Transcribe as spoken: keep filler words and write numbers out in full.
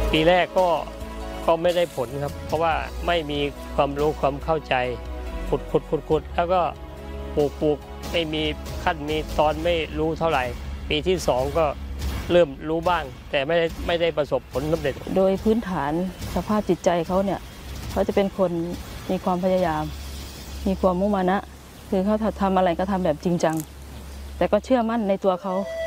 ปีแรกก็ก็ไม่ได้ผลครับเพราะว่าไม่มีความรู้ความเข้าใจขุดขุดขุดขุดแล้วก็ปลูกปลูกไม่มีขั้นมีตอนไม่รู้เท่าไหร่ปีที่สองก็เริ่มรู้บ้างแต่ไม่ได้ไม่ได้ประสบผลสำเร็จโดยพื้นฐานสภาพจิตใจเขาเนี่ยเขาจะเป็นคนมีความพยายามมีความมุ่งมั่นนะคือเขาทำอะไรก็ทำแบบจริงจังแต่ก็เชื่อมั่นในตัวเขา